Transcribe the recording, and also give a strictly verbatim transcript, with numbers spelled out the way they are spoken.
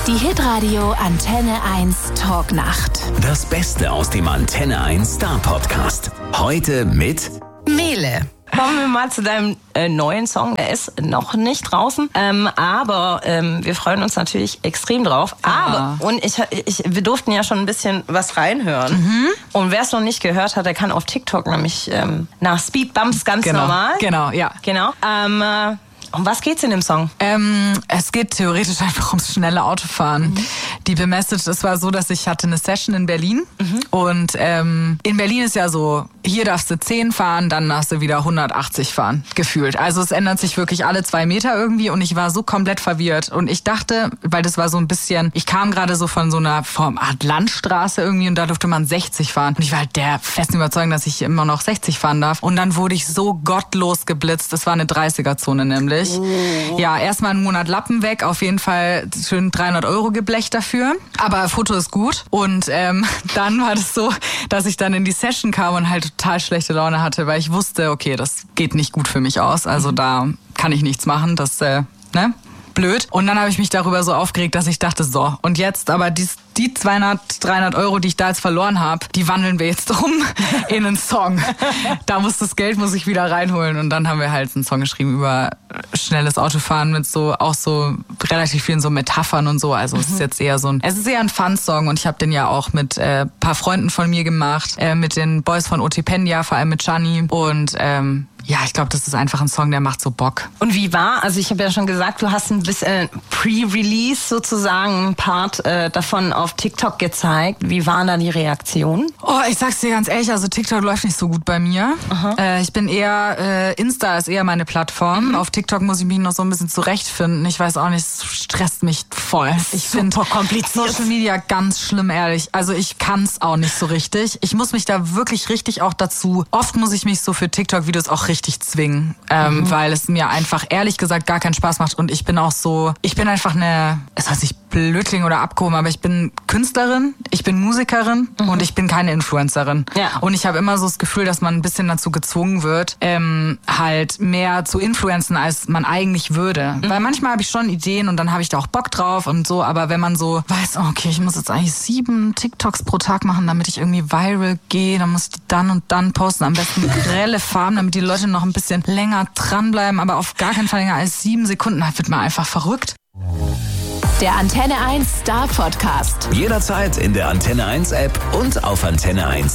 Die Hitradio Antenne eins Talknacht. Das Beste aus dem Antenne eins Star Podcast. Heute mit Mele. Kommen wir mal zu deinem äh, neuen Song. Er ist noch nicht draußen, ähm, aber ähm, wir freuen uns natürlich extrem drauf. Aber, Ja. und ich, ich, wir durften ja schon ein bisschen was reinhören. Mhm. Und wer es noch nicht gehört hat, der kann auf TikTok nämlich ähm, nach Speed Bumps ganz Genau, normal. genau, ja. Genau. Ähm, äh, um was geht's in dem Song? Ähm, es geht theoretisch einfach ums schnelle Autofahren. Mhm. Die Message, es war so, dass ich hatte eine Session in Berlin mhm. und ähm, in Berlin ist ja so, hier darfst du zehn fahren, dann darfst du wieder hundertachtzig fahren, gefühlt. Also es ändert sich wirklich alle zwei Meter irgendwie und ich war so komplett verwirrt und ich dachte, weil das war so ein bisschen, ich kam gerade so von so einer Form Art Landstraße irgendwie und da durfte man sechzig fahren und ich war halt der festen Überzeugung, dass ich immer noch sechzig fahren darf und dann wurde ich so gottlos geblitzt, das war eine dreißiger-Zone nämlich. Oh. Ja, erstmal einen Monat Lappen weg, auf jeden Fall schön dreihundert Euro geblecht dafür. Aber Foto ist gut. Und ähm, dann war das so, dass ich dann in die Session kam und halt total schlechte Laune hatte, weil ich wusste, okay, das geht nicht gut für mich aus. Also mhm. da kann ich nichts machen. Das, äh, ne? Blöd. Und dann habe ich mich darüber so aufgeregt, dass ich dachte, so, und jetzt aber dies, die zweihundert, dreihundert Euro, die ich da jetzt verloren habe, die wandeln wir jetzt um in einen Song. Da muss das Geld, muss ich wieder reinholen. Und dann haben wir halt einen Song geschrieben über schnelles Autofahren mit so, auch so relativ vielen so Metaphern und so. Also mhm. es ist jetzt eher so ein, es ist eher ein Fun-Song und ich habe den ja auch mit äh, paar Freunden von mir gemacht, äh, mit den Boys von Otipendia, vor allem mit Gianni und ähm, ja, ich glaube, das ist einfach ein Song, der macht so Bock. Und wie war, also ich habe ja schon gesagt, du hast ein bisschen Pre-Release sozusagen, ein Part äh, davon auf TikTok gezeigt. Wie waren da die Reaktionen? Oh, ich sag's dir ganz ehrlich, also TikTok läuft nicht so gut bei mir. Äh, ich bin eher, äh, Insta ist eher meine Plattform. Mhm. Auf TikTok muss ich mich noch so ein bisschen zurechtfinden. Ich weiß auch nicht, es stresst mich voll. Ich finde kompliziert. Social Media ganz schlimm, ehrlich. Also ich kann's auch nicht so richtig. Ich muss mich da wirklich richtig auch dazu, oft muss ich mich so für TikTok-Videos auch richtig zwingen, ähm, mhm. weil es mir einfach ehrlich gesagt gar keinen Spaß macht und ich bin auch so, ich bin einfach eine, es heißt nicht Blödling oder abgehoben, aber ich bin Künstlerin, ich bin Musikerin mhm. und ich bin keine Influencerin. Ja. Und ich habe immer so das Gefühl, dass man ein bisschen dazu gezwungen wird, ähm, halt mehr zu influenzen, als man eigentlich würde. Mhm. Weil manchmal habe ich schon Ideen und dann habe ich da auch Bock drauf und so, aber wenn man so weiß, okay, ich muss jetzt eigentlich sieben TikToks pro Tag machen, damit ich irgendwie viral gehe, dann muss ich die dann und dann posten, am besten grelle Farben, damit die Leute noch ein bisschen länger dranbleiben, aber auf gar keinen Fall länger als sieben Sekunden, da wird man einfach verrückt. Der Antenne eins Star Podcast. jederzeit in der Antenne eins App und auf antenne eins.